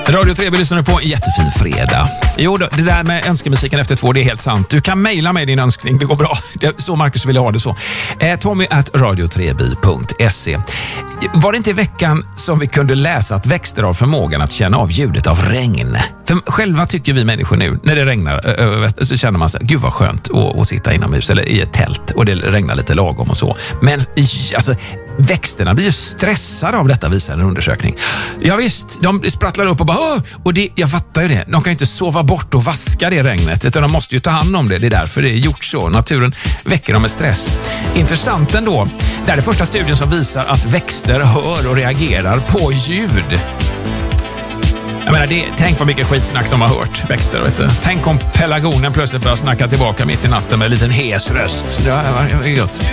Radio 3 lyssnar på en jättefin fredag. Jo, det där med önskemusiken efter 2, det är helt sant. Du kan mejla med din önskning, det går bra. Så Marcus ville ha det så. Tommy@radio3by.se. Var det inte i veckan som vi kunde läsa att växter har förmågan att känna av ljudet av regn? För själva tycker vi människor nu, när det regnar så känner man sig, gud vad skönt att sitta inomhus eller i ett tält och det regnar lite lagom och så. Men alltså, växterna blir ju stressade av detta, visar en undersökning. Ja visst, de sprattlar upp och bara och jag fattar ju det. De kan ju inte sova bort och vaska det regnet, utan de måste ju ta hand om det. Det är därför det är gjort så. Naturen väcker dem med stress. Intressant ändå. Det är det första studien som visar att växter hör och reagerar på ljud. Jag menar, tänk vad mycket skitsnack de har hört, växter, vet du. Tänk om pelargonen plötsligt börjar snacka tillbaka mitt i natten med en liten hes röst. Det var gott.